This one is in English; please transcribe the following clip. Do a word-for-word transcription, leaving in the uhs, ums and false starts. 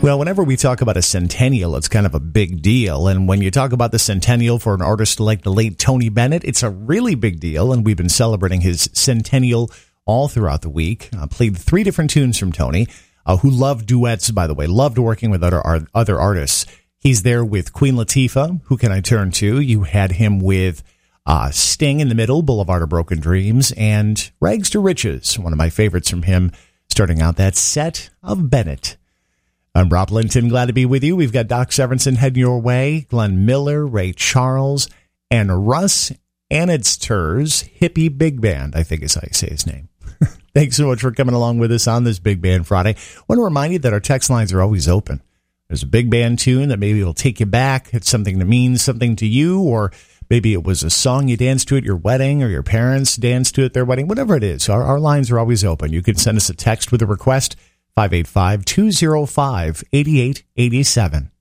Well, whenever we talk about a centennial, it's kind of a big deal. And when you talk about the centennial for an artist like the late Tony Bennett, it's a really big deal. And we've been celebrating his centennial all throughout the week. I played three different tunes from Tony, uh, who loved duets, by the way, loved working with other other artists. He's there with Queen Latifah, Who Can I Turn To? You had him with uh, Sting in the middle, Boulevard of Broken Dreams, and Rags to Riches, one of my favorites from him, starting out that set of Bennett. I'm Rob Linton, glad to be with you. We've got Doc Severinsen heading your way, Glenn Miller, Ray Charles, and Russ Anidster's Hippie Big Band, I think is how you say his name. Thanks so much for coming along with us on this Big Band Friday. I want to remind you that our text lines are always open. There's a big band tune that maybe will take you back. It's something that means something to you, or maybe it was a song you danced to at your wedding, or your parents danced to at their wedding, whatever it is. Our, our lines are always open. You can send us a text with a request, five eight five, two oh five, eight eight eight seven.